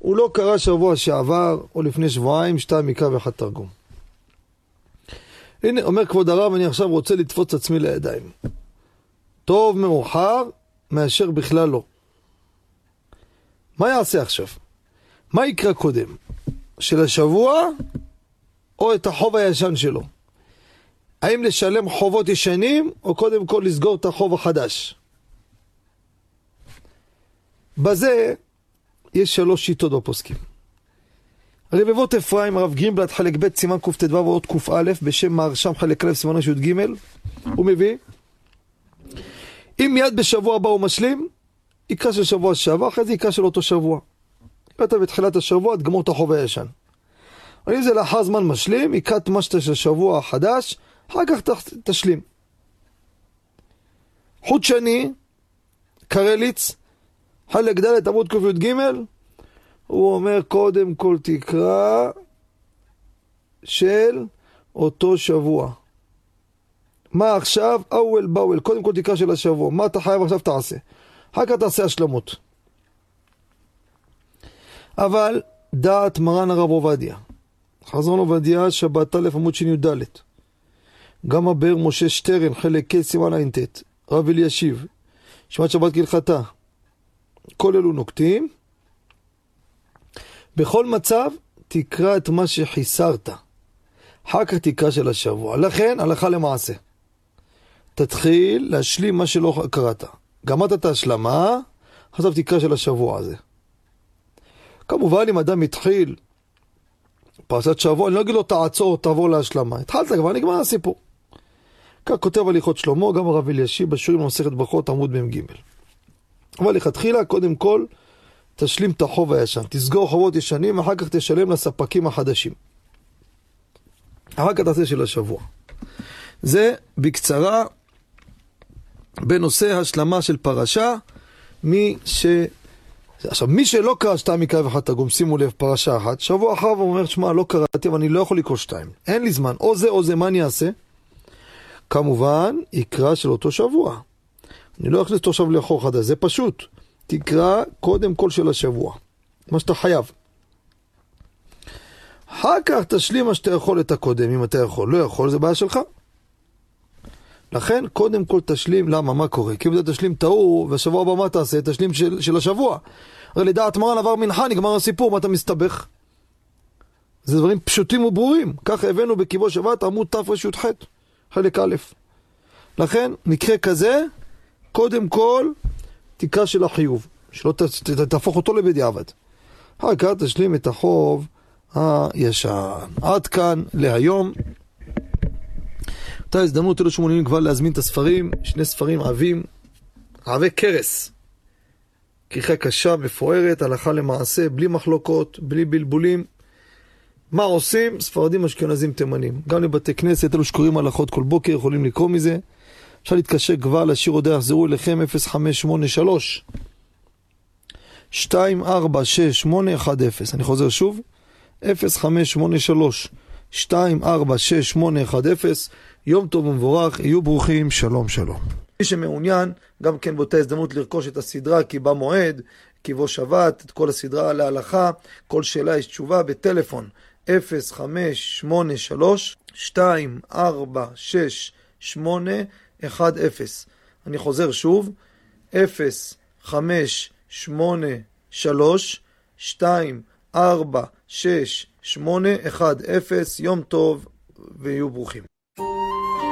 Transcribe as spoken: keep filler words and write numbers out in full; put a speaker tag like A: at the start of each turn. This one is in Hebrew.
A: הוא לא קרא שבוע שעבר, או לפני שבועיים, שתיים מקרא ואחד תרגום. הנה, אומר כבוד הרב, אני עכשיו רוצה לתפוץ עצמי לידיים. טוב מאוחר, מאשר בכלל לא. מה יעשה עכשיו? מה יקרא קודם? של השבוע, או את החוב הישן שלו? האם לשלם חובות ישנים, או קודם כל לסגור את החוב החדש? בזה יש שלוש שיטות בפוסקים. רבבות אפרים, הרב גרינבלט, חלק ב' סימן קט"ו ועוד ק"א, בשם מהרש"ם חלק א' סימן י"ג, הוא מביא, אם מיד בשבוע הבא הוא משלים, יקרא של שבוע שעבר, אחרי זה יקרא של אותו שבוע. אתה בתחילת השבוע, תגמור את החוב הישן. אבל אם זה לאחר זמן משלים, יקרא את מה שאתה של שבוע החדש, אחר כך תשלים. חוט שני, קרליץ, חלק ד' עמוד ק"ג, הוא אומר קודם כל תקרא של אותו שבוע. מה עכשיו? אוול באוול, קודם כל תקרא של השבוע. מה אתה חייב עכשיו תעשה? אחר כך תעשה השלמות. אבל דעת מרן הרב עובדיה, חזון עובדיה, שבת א' עמוד שני ד', גם הבאר משה שטרן, חלק כ' סימן ע"ט, רב אלישיב, שמת שבת כהלכתה, כל אלו נוקטים. בכל מצב תקרא את מה שחיסרת, אחר כך תקרא של השבוע. לכן הלכה למעשה, תתחיל להשלים מה שלא קראת. גמרת את ההשלמה, עכשיו תקרא של השבוע הזה. כמובן אם אדם התחיל פרשת שבוע, אני לא אגיד לו תעצור, תעבור להשלמה. התחלת כבר, נגמר הסיפור. כך כותב הליכות שלמה, גם הרב אלישיב בשיעורים במסכת ברכות עמוד מ"ג. אבל לכתחילה, קודם כל, תשלים את החוב הישן, תסגור חובות ישנים, אחר כך תשלם לספקים החדשים. אחר כך תעשה של השבוע. זה בקצרה בנושא השלמה של פרשה. מי ש... עכשיו, מי שלא קרא שתיים מקרא ואחד תרגום, שימו לב, פרשה אחת, שבוע אחר הוא אומר, שמע, לא קראתי, אבל אני לא יכול לקרוא שתיים. אין לי זמן, או זה או זה, מה אני אעשה? כמובן, יקרא של אותו שבוע. אני לא אכניס אותו עכשיו לאחור חדש, זה פשוט. תקרא קודם כל של השבוע, מה שאתה חייב. אחר כך תשלים מה שאתה יכול את הקודם, אם אתה יכול, לא יכול, זה בעיה שלך. לכן קודם כל תשלים, למה, מה קורה? כי אם אתה תשלים תאור, והשבוע הבא מה תעשה? תשלים של, של השבוע. הרי לדעת מרן עבר מנחה, נגמר הסיפור, מה אתה מסתבך? זה דברים פשוטים וברורים. ככה הבאנו בקיבו שבת, עמוד תר"ח, חלק א'. לכן, מקרה כזה, קודם כל, תקרא של החיוב, שלא ת, ת, ת, תהפוך אותו לבדיעבד. אחר כך תשלים את החוב הישן. עד כאן להיום. אותה הזדמנות אלו שמונים כבר להזמין את הספרים, שני ספרים עבים, עבי קרס, כריכה קשה, מפוארת, הלכה למעשה, בלי מחלוקות, בלי בלבולים. מה עושים? ספרדים, אשכנזים, תימנים. גם לבתי כנסת, אלו שקוראים הלכות כל בוקר, יכולים לקרוא מזה. אפשר להתקשר כבר, לשיר עוד יחזרו אליכם, אפס חמש שמונה שלוש שתיים ארבע שש שמונה אחת אפס. אני חוזר שוב, אפס חמש שמונה שלוש שתיים ארבע שש שמונה אחת אפס. יום טוב ומבורך, יהיו ברוכים, שלום שלום. מי שמעוניין, גם כן באותה הזדמנות לרכוש את הסדרה כי בא מועד, קיבו שבת, את כל הסדרה להלכה, כל שאלה יש תשובה בטלפון אפס חמש שמונה שלוש שתיים ארבע שש שמונה אחת אפס. אני חוזר שוב, אפס חמש שמונה שלוש שתיים ארבע שש שמונה אחת אפס. יום טוב ויהיו ברוכים.